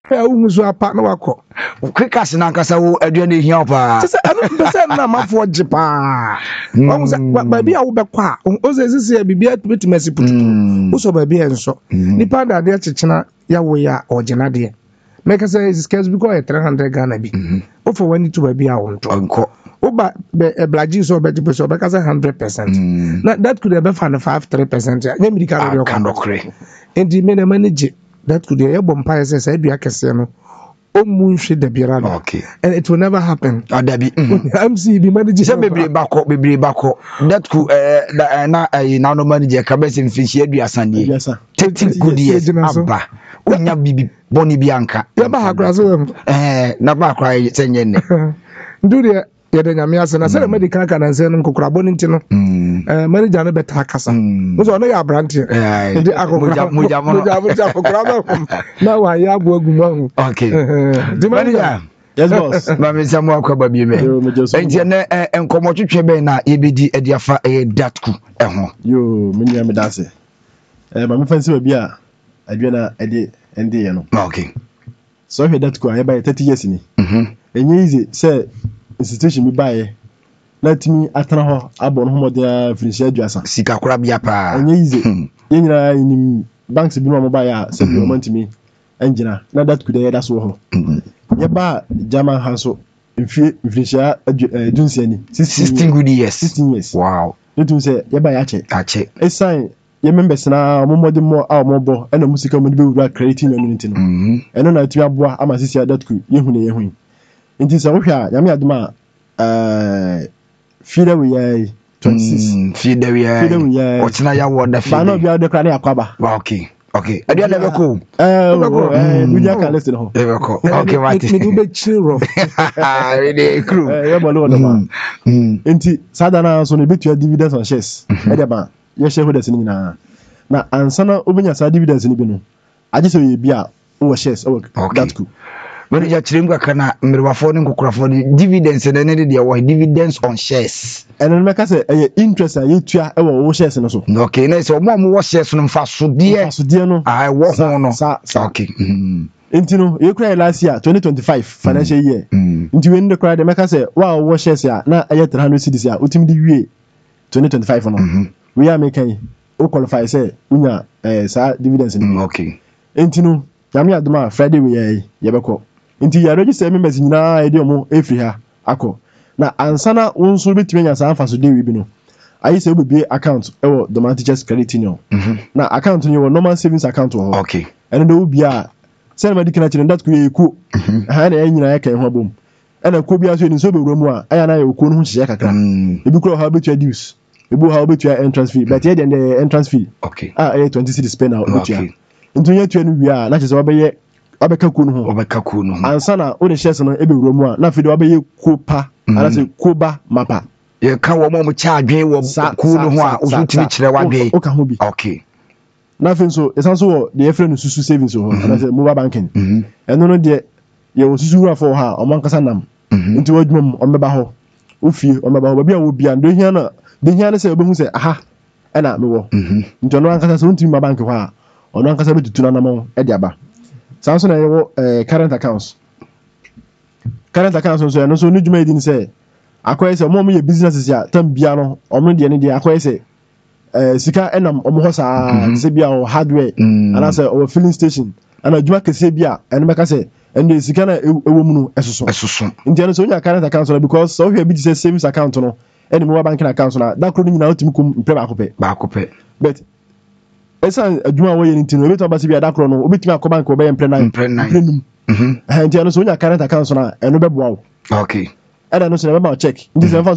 Umuzu apa na wako. Quick as na nkasa wo aduane hia pa. Sese anu pese na mafo jipa. Wamuza baby a wo bekwa. Oze sisi bibia betimasi pututu. Wo so baby enso. Nipa da de chechena ya wo ya ogena de. Make say is scarce because 300 Ghana bi. O for when to baby a wonto. Anko. Oba blaji so be jipo so be kasa 100%. Na that could be fan 5-3%. Nya mi ka no kre. Enti me na manage that could be a bompa say dua kese no. Omunhwe da biara no. Okay. And it will never happen. Adabi. MC be manage say bebre bako. That could na no manager ka be sem finchi aduasa ne. Yes sir. 30 good years aba. Onya bibi boni bianka. Ya ba hakra so na ba akra senye ne. Nduri ya da nyame ase na say medical kan nse no kokora boni nti no. Manager no beta kasa. Wo no ya brante. Ndi akokora. Moja kokora ba. Na wa ya bo aguma. Okay. The manager. Yes boss. Mama samu akwaba bi me. Enti na enkomo twetwe be na yebedi ediafa datku ho. Yo menya me dase. Mama fancy ba bia adwena ede ende ye no. Okay. So he datku aye ba 30 years ni. Enye easy say institution mi bae. Let me atana ho abon ho modern finish aduasa. Sika kora bia pa. Enye easy. Ye nyina ni banks bi no mo bae a say bi o mantimi engina na datku de da so ho. Ye ba German hanso finish adunsiani 16 good years. 16 years. Wow. Netu say ye ba ya che. E sign ye members na omomode mo a omobo e na musika mo de be wura creating community no. Eno na atu aboa ama sisi adatku ye hu na ye hu. Nti se wo hwa nyame adoma fida we ye 26 fida we ye ochina ya woda fida. Ba no bia de kra na yakwaba. Okay. Okay. Adia na beko. Media can listen ho. Beko. Okay, what? Me do be chiro. Really crew. Ye bolo no ma. Nti sadana so no betua dividends on shares. E de ba ye shareholders ni nyina. Na ansana obenya sa dividends ni bi no. Aje so ye bia o shares o that cool. When you chrim ka kana mmerwafo ne kokorafo dividends ne ne de wo dividends on shares. And make say interest a ye tua e wo shares no so. Okay, na so mo wo shares no mfa so de no. I wo ho no. Okay. Nti no ye kry last year 2025 financial year. Nti we ndo kry de make say wa wo shares ya na aye 300 cedis ya utim di wie 2025 no. We are making o qualify say unya sa dividends ni. Okay. Nti no nyame adoma Friday we ye beko. Nti ya register members nyina e de omo efri ha akọ na ansana wonso betime nya sa anfa so de we bi no ayi se obibie account e wo Doma Teachers Credit Union na account ni wo normal savings account wo. Okay. Ene do obia se na medikina chire ndat ko ye ku ha na nyina ya kan ho bom ena ko bia so ni so be wura mu a aya na ye ko no hu hye kakra ebi kro ha betua dues ebi ha betua entrance fee but ye the entrance fee okay 20 cedis per now betua ntunye tua no wi a na chese obeye obeka ku no ho ansana o de shares no ebe wura mu a na fide obeye kopa ala se koba mapa ye ka wo mo cha adwen wo ku no ho a osutimi kire wadwen o ka ho bi okay na fin so esanso wo de efre no susu savings ho ala se mobile banking eno no de ye wo susu wura for ha o man kasa nam nti wadwum o mbeba ho ofie o mbeba ho ba bia wo bia ndo hia na se obehu se aha ena me wo nti ono ankasa se untimi bank ho a ono ankasa betutu na nam e de aba sanso na ye wo current accounts so eno so nujuma edin se akoye se omo ye businesses ya tam bia no omo de ne de akoye se sika enam omo ho sa se bia o hardware ana se o filling station ana juma kese bia eno meka se ende sika na ewo mu no esoso nti eno so nya current account no because so we be say savings account no ene mobile banking account na da kro ni nyina otimi kum mpre ba kope but esa adwuma wo ye nti no beto ba se bia da kro no obetimi akoba bank obe mpre na nti eno so nya current account na eno beboa wo okay eno so na be ma check nti se